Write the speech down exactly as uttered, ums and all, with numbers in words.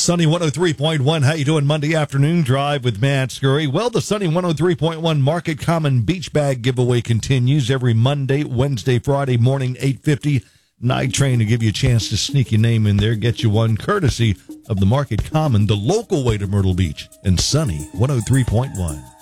Sunny one oh three point one. How you doing? Monday afternoon drive with Matt Scurry. Well, the Sunny one oh three point one Market Common Beach Bag giveaway continues every Monday, Wednesday, Friday morning, eight fifty. Night train to give you a chance to sneak your name in there, get you one courtesy of the Market Common, the local way to Myrtle Beach, and Sunny one oh three point one.